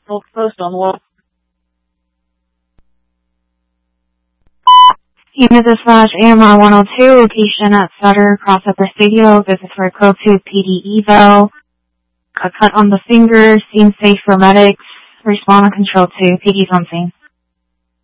post on the wall. Unit Dispatch AMR 102, location at Sutter Crossover Studio. Visit for Code 2 PD Evo. A cut on the finger, scene safe for medics. Respond on Control 2, PD's on scene.